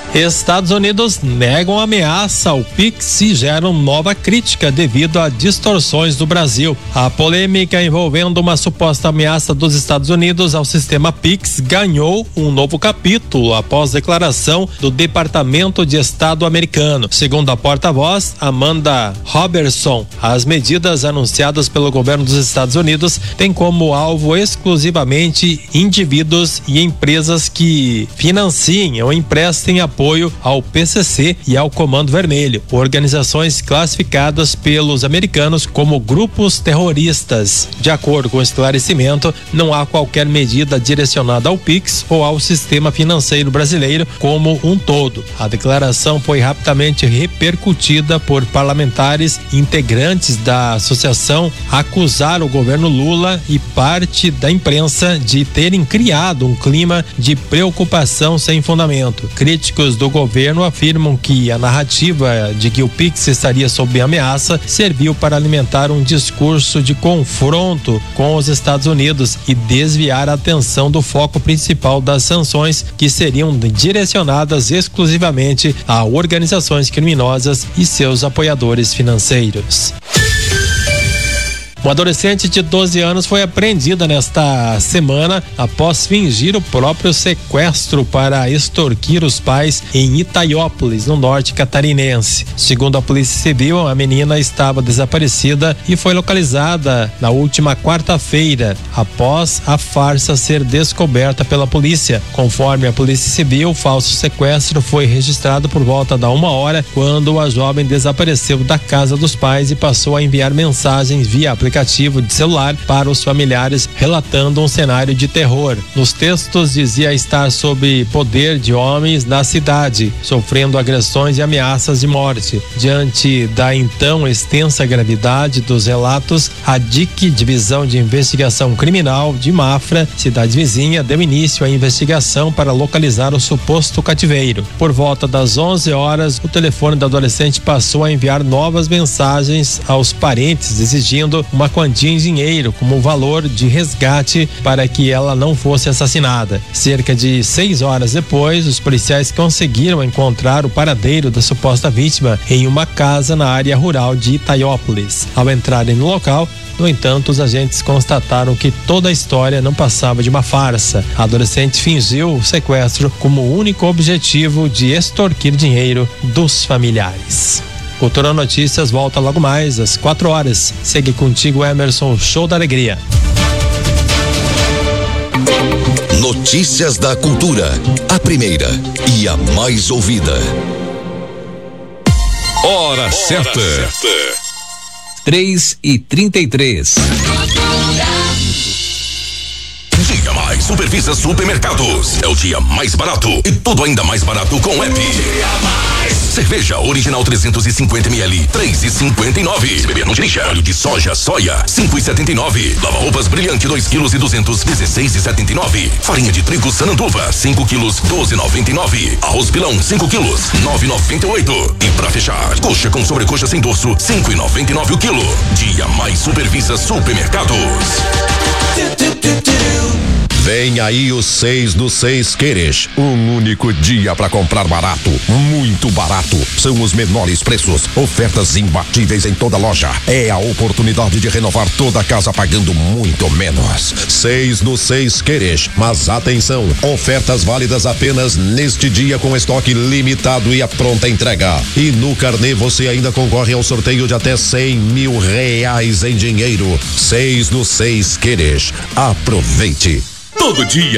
Estados Unidos negam ameaça ao Pix e geram nova crítica devido a distorções do Brasil. A polêmica envolvendo uma suposta ameaça dos Estados Unidos ao sistema Pix ganhou um novo capítulo após declaração do Departamento de Estado americano. Segundo a porta-voz, Amanda Robertson, as medidas anunciadas pelo governo dos Estados Unidos têm como alvo exclusivamente indivíduos e empresas que financiem ou emprestem apoio ao PCC e ao Comando Vermelho, organizações classificadas pelos americanos como grupos terroristas. De acordo com o esclarecimento, não há qualquer medida direcionada ao Pix ou ao sistema financeiro brasileiro como um todo. A declaração foi rapidamente repercutida por parlamentares integrantes da associação, acusaram o governo Lula e parte da imprensa de terem criado um clima de preocupação sem fundamento. Críticos do governo afirmam que a narrativa de que o Pix estaria sob ameaça serviu para alimentar um discurso de confronto com os Estados Unidos e desviar a atenção do foco principal das sanções, que seriam direcionadas exclusivamente a organizações criminosas e seus apoiadores financeiros. Uma adolescente de 12 anos foi apreendida nesta semana após fingir o próprio sequestro para extorquir os pais em Itaiópolis, no norte catarinense. Segundo a Polícia Civil, a menina estava desaparecida e foi localizada na última quarta-feira, após a farsa ser descoberta pela polícia. Conforme a Polícia Civil, o falso sequestro foi registrado por volta da 1h, quando a jovem desapareceu da casa dos pais e passou a enviar mensagens via aplicativo de celular para os familiares, relatando um cenário de terror. Nos textos dizia estar sob poder de homens da cidade, sofrendo agressões e ameaças de morte. Diante da então extensa gravidade dos relatos, a DIC, Divisão de Investigação Criminal de Mafra, cidade vizinha, deu início à investigação para localizar o suposto cativeiro. Por volta das 11h, o telefone da adolescente passou a enviar novas mensagens aos parentes, exigindo uma quantia em dinheiro como valor de resgate para que ela não fosse assassinada. Cerca de 6 horas depois, os policiais conseguiram encontrar o paradeiro da suposta vítima em uma casa na área rural de Itaiópolis. Ao entrarem no local, no entanto, os agentes constataram que toda a história não passava de uma farsa. A adolescente fingiu o sequestro como único objetivo de extorquir dinheiro dos familiares. Cultura Notícias volta logo mais às 4h. Segue contigo, Emerson, Show da Alegria. Notícias da Cultura, a primeira e a mais ouvida. Hora certa. 3h33. Dia Mais Supervisa Supermercados. É o dia mais barato e tudo ainda mais barato com o app. Dia Mais. Cerveja original 350ml, 3,59. Se beber não dirija. Óleo de soja, soia, 5,79. Lava-roupas Brilhante 2 kg e 200, 16,79. Farinha de trigo Sananduva, 5 kg, 12,99. Arroz pilão, 5 kg, 9,98. E pra fechar, coxa com sobrecoxa sem dorso, 5,99 o quilo. Dia Mais Supervisa Supermercados. Vem aí o 6 do 6 Queres, um único dia para comprar barato, muito barato. São os menores preços, ofertas imbatíveis em toda loja. É a oportunidade de renovar toda a casa pagando muito menos. 6 do 6 Queres, mas atenção, ofertas válidas apenas neste dia com estoque limitado e a pronta entrega. E no carnê você ainda concorre ao sorteio de até R$100 mil em dinheiro. 6 do 6 Queres, aproveite. Todo dia